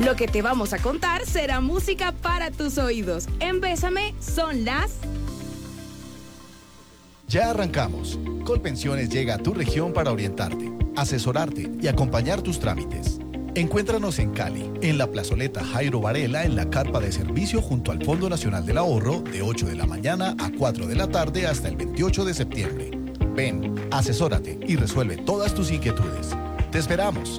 Lo que te vamos a contar será música para tus oídos. En Bésame son las... Ya arrancamos. Colpensiones llega a tu región para orientarte, asesorarte y acompañar tus trámites. Encuéntranos en Cali, en la plazoleta Jairo Varela, en la carpa de servicio junto al Fondo Nacional del Ahorro, de 8 de la mañana a 4 de la tarde hasta el 28 de septiembre. Ven, asesórate y resuelve todas tus inquietudes. ¡Te esperamos!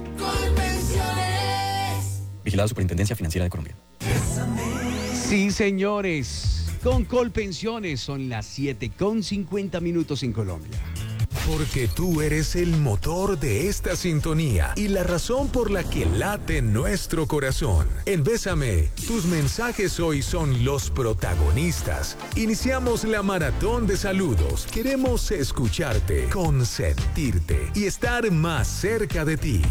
Vigilado Superintendencia Financiera de Colombia. Sí, señores, con Colpensiones son las 7:50 en Colombia. Porque tú eres el motor de esta sintonía y la razón por la que late nuestro corazón. En Bésame, tus mensajes hoy son los protagonistas. Iniciamos la maratón de saludos. Queremos escucharte, consentirte y estar más cerca de ti.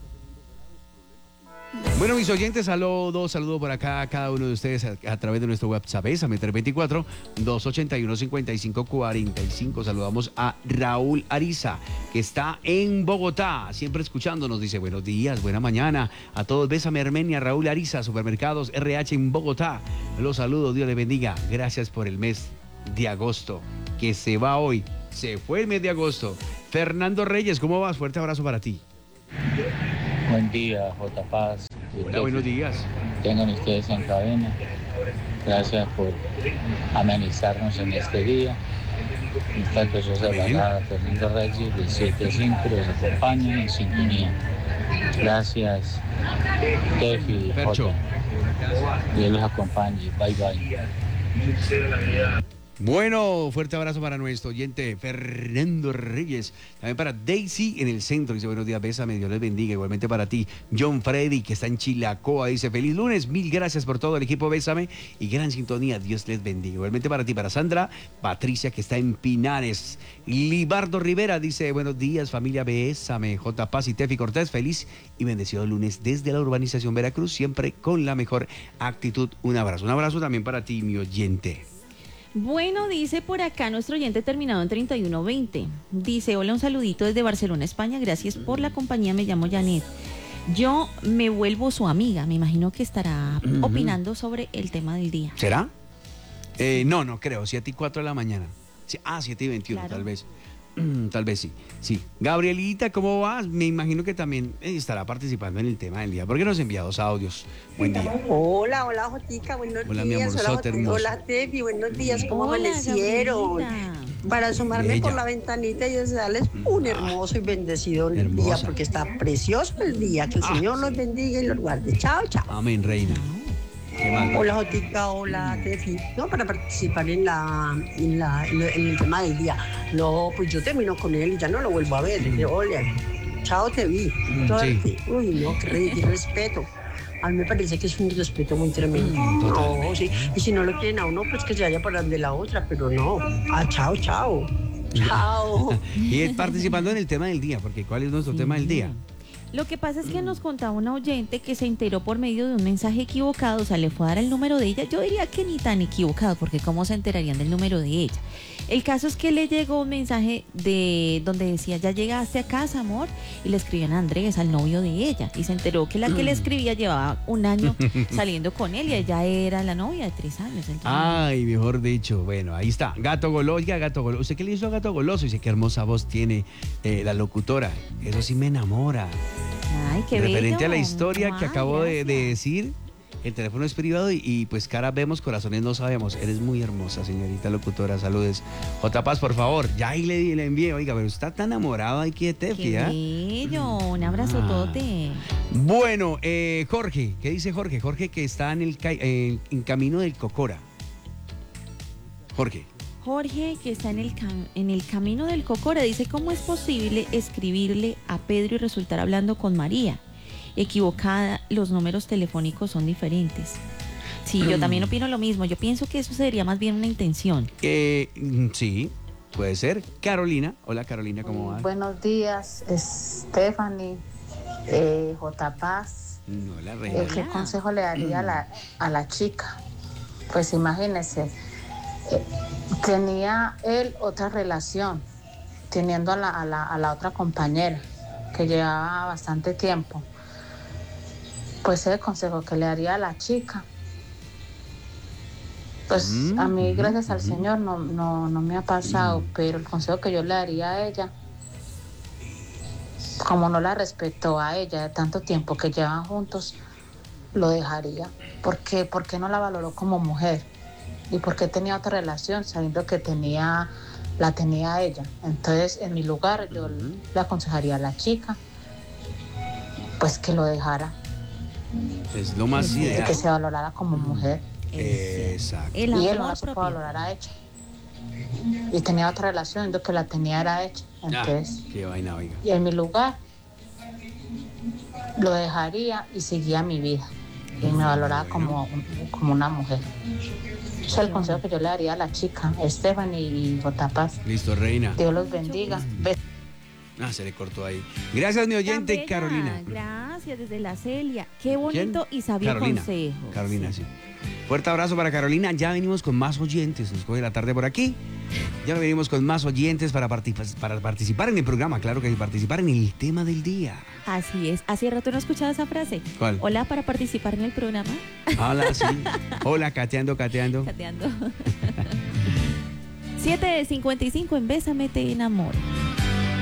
Bueno, mis oyentes, saludo por acá a cada uno de ustedes a través de nuestro WhatsApp, Bésame 324-281-5545. Saludamos a Raúl Ariza, que está en Bogotá, siempre escuchándonos. Dice, buenos días, buena mañana a todos. Bésame Armenia, Raúl Ariza, Supermercados RH en Bogotá. Los saludos, Dios les bendiga. Gracias por el mes de agosto, que se va hoy. Se fue el mes de agosto. Fernando Reyes, ¿cómo vas? Fuerte abrazo para ti. Buen día, J. Paz. Hola, buenos días. Tengan ustedes en cadena. Gracias por amenizarnos en este día. Esta preciosa balada, Fernando Reyes, del 7-5, los acompaña en sintonía. Gracias, Tefi, J. Dios los acompañe. Bye, bye. Bueno, fuerte abrazo para nuestro oyente Fernando Reyes. También para Daisy en el centro. Dice, buenos días, Bésame, Dios les bendiga. Igualmente para ti, John Freddy, que está en Chilacoa. Dice, feliz lunes, mil gracias por todo el equipo Bésame y gran sintonía, Dios les bendiga. Igualmente para ti, para Sandra, Patricia, que está en Pinares. Libardo Rivera dice, buenos días, familia Bésame, J. Paz y Tefi Cortés, feliz y bendecido lunes desde la urbanización Veracruz, siempre con la mejor actitud. Un abrazo también para ti, mi oyente. Bueno, dice por acá nuestro oyente terminado en 3120. Dice, hola, un saludito desde Barcelona, España. Gracias por la compañía, me llamo Janet. Yo me vuelvo su amiga. Me imagino que estará opinando sobre el tema del día. ¿Será? No creo. 7:04 de la mañana. 7:21, claro. Tal vez. Tal vez sí. Sí. Gabrielita, ¿cómo vas? Me imagino que también estará participando en el tema del día. ¿Por qué nos envía dos audios? Buen día. Hola, Jotica, buenos días. Mi amorzote hermoso. Hola, Tefi, buenos días. ¿Cómo amanecieron? Para asomarme por la ventanita y desearles un hermoso y bendecido día, porque está precioso el día. Que el Señor los bendiga y los guarde. Chao, chao. Amén, reina. Hola, Jotica, hola, Tefi. No, para participar en el tema del día. No, pues yo termino con él y ya no lo vuelvo a ver. Hola, chao, te vi. Sí. Uy, no, qué respeto. A mí me parece que es un respeto muy tremendo. No, sí. Y si no lo quieren a uno, pues que se vaya para donde la otra, pero no. Chao, chao. Chao. Y participando en el tema del día, porque ¿cuál es nuestro tema del día? Lo que pasa es que nos contaba una oyente que se enteró por medio de un mensaje equivocado, o sea, le fue a dar el número de ella. Yo diría que ni tan equivocado, porque ¿cómo se enterarían del número de ella? El caso es que le llegó un mensaje donde decía, ya llegaste a casa, amor, y le escribían a Andrés, al novio de ella, y se enteró que la que le escribía llevaba un año saliendo con él, y ella era la novia de 3 años. Entonces, ay, mejor dicho, bueno, ahí está, Gato Goloso. ¿Usted qué le hizo a Gato Goloso? Dice, qué hermosa voz tiene la locutora, eso sí me enamora. Ay, qué bello. Referente a la historia que acabo de decir, el teléfono es privado y pues caras vemos, corazones no sabemos. Eres muy hermosa, señorita locutora, saludes. J. Paz, por favor, ya ahí le envié. Oiga, pero está tan enamorado aquí de Tefi, qué bello, un abrazo tote. Bueno, Jorge, ¿qué dice Jorge? Jorge que está en camino del Cocora. Jorge, que está en el camino del Cocora, dice, ¿cómo es posible escribirle a Pedro y resultar hablando con María? Equivocada, los números telefónicos son diferentes. Sí, yo también opino lo mismo. Yo pienso que eso sería más bien una intención. Sí, puede ser. Carolina, hola Carolina, ¿cómo vas? Buenos días, Stephanie, J. Paz. Hola, reina. ¿Qué consejo le daría a la chica? Pues imagínese. Tenía él otra relación, teniendo a la otra compañera, que llevaba bastante tiempo. Pues el consejo que le daría a la chica. Pues a mí, gracias al Señor, no me ha pasado, pero el consejo que yo le daría a ella, como no la respetó a ella de tanto tiempo que llevan juntos, lo dejaría. ¿Por qué no la valoró como mujer? ¿Y por qué tenía otra relación sabiendo que la tenía ella? Entonces, en mi lugar, yo le aconsejaría a la chica, pues que lo dejara. Es lo más ideal. Que se valorara como mujer. Exacto. Y él no la supo valorar a ella. Y tenía otra relación, siendo que la tenía era ella. Entonces, qué vaina, oiga. Y en mi lugar, lo dejaría y seguía mi vida. Y me valoraba como una mujer. Ese es el consejo que yo le daría a la chica, Esteban y Jotapaz. Listo, reina. Dios los bendiga. Se le cortó ahí. Gracias, mi oyente, Tan bella. Carolina. Gracias, desde la Celia. Qué bonito y sabio consejo. Carolina, sí. Fuerte abrazo para Carolina. Ya venimos con más oyentes. Nos coge la tarde por aquí. Ya venimos con más oyentes para participar en el programa. Claro que participar en el tema del día. Así es. ¿Hace rato no he escuchado esa frase? ¿Cuál? Hola, para participar en el programa. Hola, sí. Hola, cateando. Cateando. 7:55 en Bésame te enamoro.